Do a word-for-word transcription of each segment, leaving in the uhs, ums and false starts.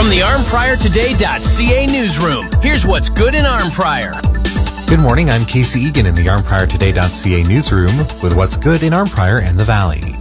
From the arm pryor today dot c a newsroom, here's what's good in Arnprior. Good morning, I'm Casey Egan in the arm pryor today dot c a newsroom with what's good in Arnprior and the Valley.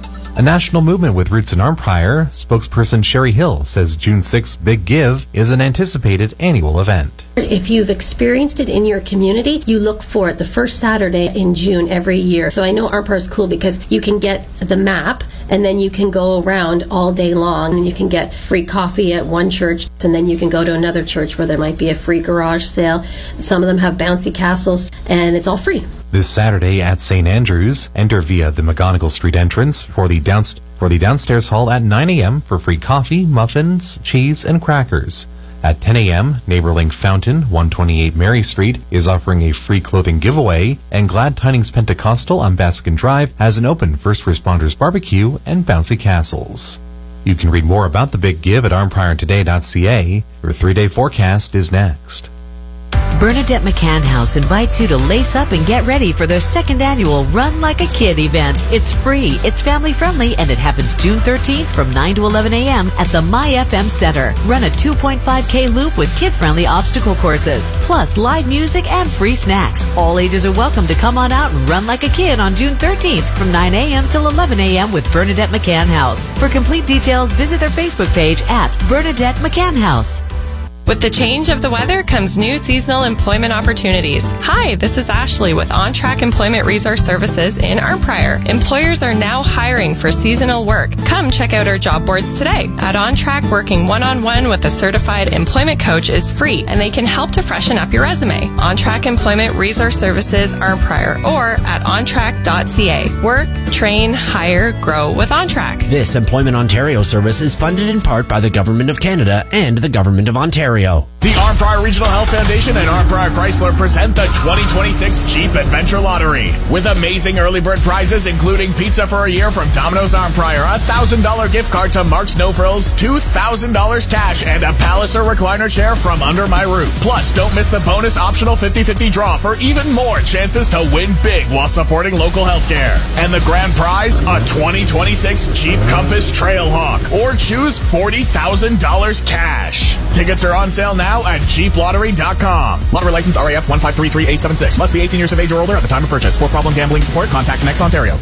A national movement with roots in Arnprior, spokesperson Sherry Hill says June sixth Big Give is an anticipated annual event. If you've experienced it in your community, you look for it the first Saturday in June every year. So I know Arnprior is cool because you can get the map and then you can go around all day long and you can get free coffee at one church and then you can go to another church where there might be a free garage sale. Some of them have bouncy castles and it's all free. This Saturday at Saint Andrews, enter via the McGonigal Street entrance for the downst- for the downstairs hall at nine a.m. for free coffee, muffins, cheese, and crackers. At ten a.m., NeighborLink Fountain, one twenty-eight Mary Street, is offering a free clothing giveaway, and Glad Tidings Pentecostal on Baskin Drive has an open first responders barbecue and bouncy castles. You can read more about the Big Give at arm pryor today dot c a. Your three-day forecast is next. Bernadette McCann House invites you to lace up and get ready for their second annual Run Like a Kid event. It's free, it's family friendly, and it happens June thirteenth from nine to eleven a.m. at the My F M Center. Run a two point five K loop with kid-friendly obstacle courses, plus live music and free snacks. All ages are welcome to come on out and run like a kid on June thirteenth from nine a.m. till eleven a.m. with Bernadette McCann House. For complete details, visit their Facebook page at Bernadette McCann House. With the change of the weather comes new seasonal employment opportunities. Hi, this is Ashley with OnTrack Employment Resource Services in Arnprior. Employers are now hiring for seasonal work. Come check out our job boards today. At OnTrack, working one-on-one with a certified employment coach is free, and they can help to freshen up your resume. OnTrack Employment Resource Services Arnprior or at on track dot c a. Work, train, hire, grow with OnTrack. This Employment Ontario service is funded in part by the Government of Canada and the Government of Ontario. The Arnprior Regional Health Foundation and Arnprior Chrysler present the twenty twenty-six Jeep Adventure Lottery with amazing early bird prizes including pizza for a year from Domino's Arnprior, a one thousand dollars gift card to Mark's No Frills, two thousand dollars cash, and a Palliser recliner chair from Under My Roof. Plus, don't miss the bonus optional fifty-fifty draw for even more chances to win big while supporting local healthcare. And the grand prize, a twenty twenty-six Jeep Compass Trailhawk, or choose forty thousand dollars cash. Tickets are on sale now at jeep lottery dot com. Lottery license R A F one five three three eight seven six. Must be eighteen years of age or older at the time of purchase. For problem gambling support, contact Next Ontario.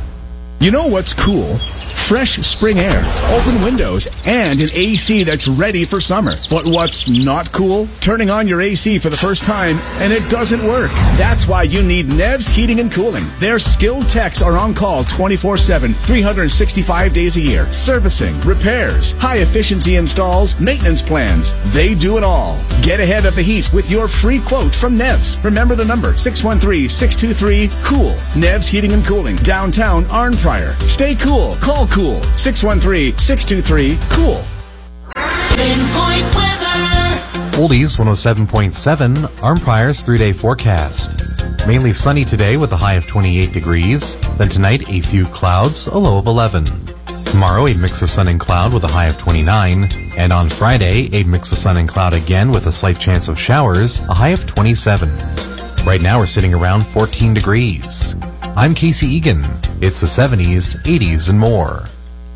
You know what's cool? Fresh spring air, open windows, and an A C that's ready for summer. But what's not cool? Turning on your A C for the first time and it doesn't work. That's why you need Nev's Heating and Cooling. Their skilled techs are on call twenty-four seven, three hundred sixty-five days a year. Servicing, repairs, high-efficiency installs, maintenance plans. They do it all. Get ahead of the heat with your free quote from Nev's. Remember the number, six one three, six two three, COOL. Nev's Heating and Cooling, downtown Arnprior. Stay cool. Call COOL. six one three, six two three, COOL. Pinpoint weather. Oldies one oh seven point seven, Arnprior's three-day forecast. Mainly sunny today with a high of twenty-eight degrees. Then tonight, a few clouds, a low of eleven. Tomorrow, a mix of sun and cloud with a high of twenty-nine. And on Friday, a mix of sun and cloud again with a slight chance of showers, a high of twenty-seven. Right now, we're sitting around fourteen degrees. I'm Casey Egan. It's the seventies, eighties, and more.